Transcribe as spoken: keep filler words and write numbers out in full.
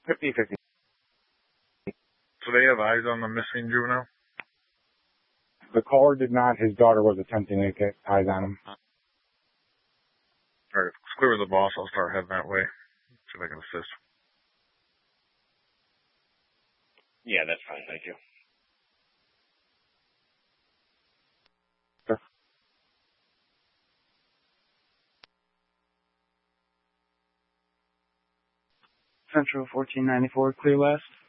fifty fifty. So they have eyes on the missing juvenile? The caller did not. His daughter was attempting to get eyes on him. All right, it's clear with the boss. I'll start heading that way. See if I can assist. Yeah, that's fine. Thank you. Sure. Central fourteen ninety-four, clear last.